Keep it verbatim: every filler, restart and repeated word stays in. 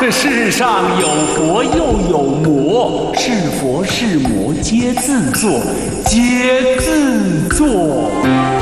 这世上有佛又有魔，是佛是魔皆自作，皆自作。